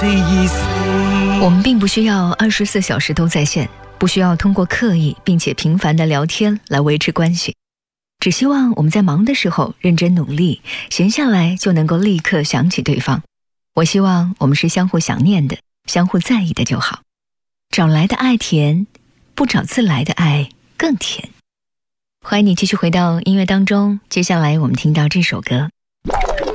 我们并不需要24小时都在线，不需要通过刻意并且频繁的聊天来维持关系，只希望我们在忙的时候认真努力，闲下来就能够立刻想起对方。我希望我们是相互想念的，相互在意的就好。找来的爱甜，不找自来的爱更甜。欢迎你继续回到音乐当中，接下来我们听到这首歌，